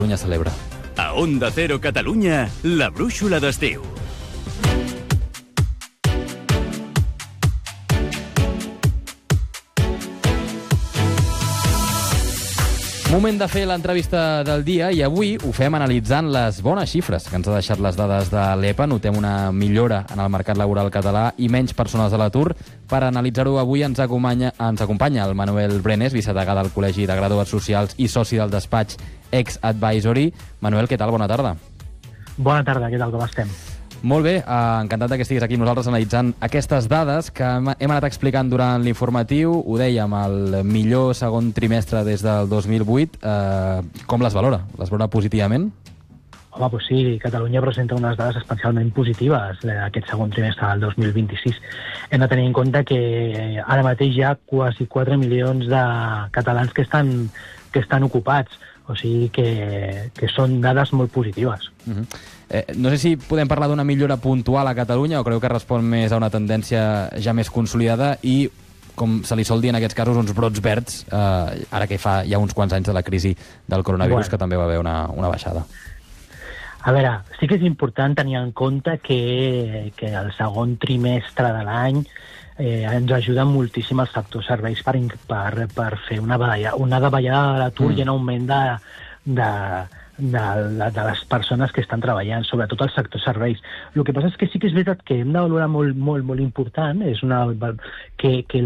Catalunya celebra. A Onda Cero Catalunya, la brúixola d'estiu. Moment de fer l'entrevista del dia i avui ho fem analitzant les bones xifres que ens ha deixat les dades de l'EPA. Notem una millora en el mercat laboral català i menys persones a l'atur. Per analitzar-ho avui ens acompanya el Manuel Brenes, vicedegà del Col·legi de Graduats Socials i soci del despatx Ex Advisory. Manuel, què tal? Bona tarda. Bona tarda, què tal, com estem? Molt bé, encantat que estiguis aquí amb nosaltres analitzant aquestes dades que hem anat explicant durant l'informatiu. Ho dèiem, el millor segon trimestre des del 2008. Com les valora? Les valora positivament? Home, doncs sí, Catalunya presenta unes dades especialment positives aquest segon trimestre del 2026. Hem de tenir en compte que ara mateix hi ha quasi 4 milions de catalans que estan ocupats, o sigui que són dades molt positives. No sé si podem parlar d'una millora puntual a Catalunya o creu que respon més a una tendència ja més consolidada i, com se li sol dir en aquests casos, uns brots verds, ara que fa ja uns quants anys de la crisi del coronavirus, que també va haver una baixada. A veure, sí que és important tenir en compte que el segon trimestre de l'any ens ajuda moltíssim el sector serveis per fer una davallada de l'atur i un augment de les persones que estan treballant, sobretot al sector serveis. El que passa és que sí que és veritat que hem de valorar molt important és que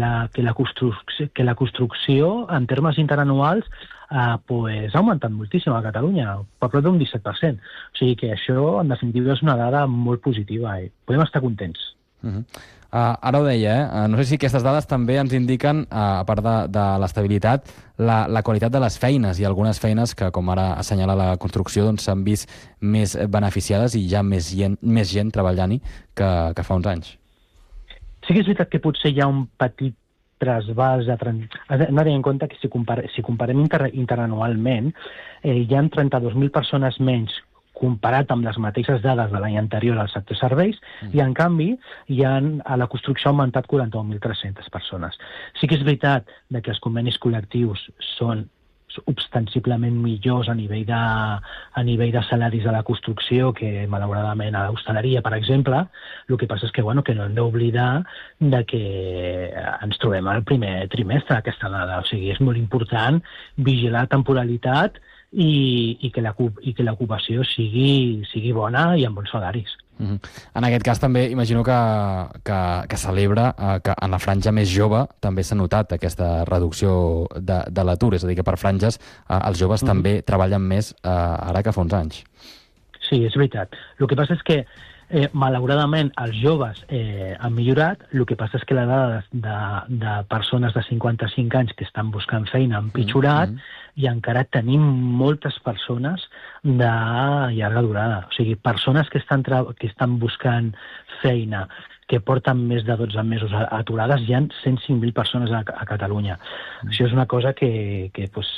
la construcció en termes interanuals ha augmentat moltíssim a Catalunya, per prop d'un 17%. O sigui que això, en definitiva, és una dada molt positiva i podem estar contents. Ara ho deia, no sé si aquestes dades també ens indiquen, a part de l'estabilitat, la qualitat de les feines. Hi ha algunes feines que, com ara assenyala la construcció, s'han vist més beneficiades i hi ha més gent treballant-hi que fa uns anys. Sí que és veritat que potser hi ha un petit trasbals. Hem de tenir en compte que si comparem interanualment, hi ha 32.000 persones menys comparat amb les mateixes dades de l'any anterior al sector serveis, i en canvi a la construcció ha augmentat 41.300 persones. Sí que és veritat que els convenis col·lectius són ostensiblement millors a nivell de salaris de la construcció que malauradament a l'hostaleria, per exemple. El que passa és que no hem d'oblidar que ens trobem al primer trimestre d'aquesta dada. O sigui, és molt important vigilar la temporalitat i que l'ocupació sigui bona i amb bons salaris. En aquest cas també imagino que celebra que en la franja més jove també s'ha notat aquesta reducció de l'atur, és a dir, que per franges els joves també treballen més ara que fa uns anys. Sí, és veritat. El que passa és que malauradament els joves han millorat. El que passa és que la dada de persones de 55 anys que estan buscant feina han empitjorat i encara tenim moltes persones de llarga durada. O sigui, persones que estan buscant feina que porten més de 12 mesos aturades, hi ha 105.000 persones a Catalunya. Això és una cosa que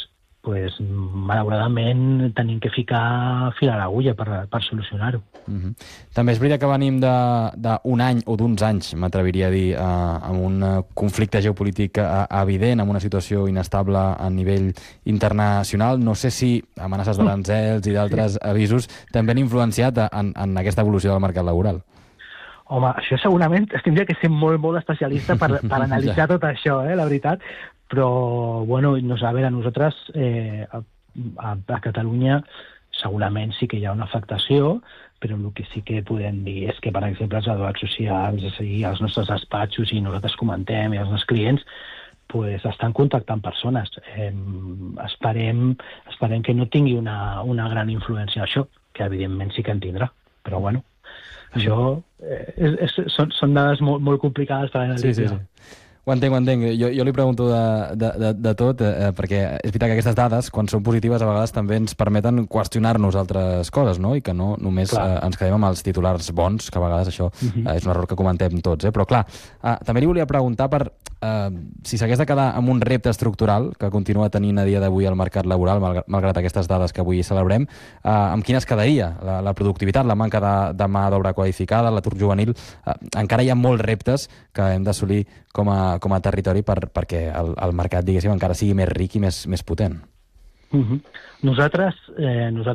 malauradament tenim que ficar fil a l'agulla per solucionar-ho. També és veritat que venim d'un any o d'uns anys, m'atreviria a dir, amb un conflicte geopolític evident, amb una situació inestable a nivell internacional. No sé si amenaces d'aranzels i d'altres avisos també han influenciat en aquesta evolució del mercat laboral. Home, això segurament tindria que ser molt especialista per analitzar tot això, la veritat. Però, a veure, nosaltres a Catalunya segurament sí que hi ha una afectació, però el que sí que podem dir és que, per exemple, els graduats socials, i els nostres despatxos, i nosaltres comentem, i els nostres clients, estan contactant persones. Esperem que no tingui una gran influència això, que evidentment sí que en tindrà, però això són dades molt complicades per analitzar. Sí. Ho entenc. Jo li pregunto de tot, perquè és veritat que aquestes dades, quan són positives, a vegades també ens permeten qüestionar-nos altres coses, no? I que no només ens quedem amb els titulars bons, que a vegades això és un error que comentem tots. Però clar, també li volia preguntar per si s'hagués de quedar amb un repte estructural que continua tenint a dia d'avui el mercat laboral, malgrat aquestes dades que avui celebrem, amb quina es quedaria? La productivitat, la manca de mà d'obra qualificada, l'atur juvenil... Encara hi ha molts reptes que hem d'assolir com a territori perquè el mercat, diguéssim, encara sigui més ric i més potent. Nosaltres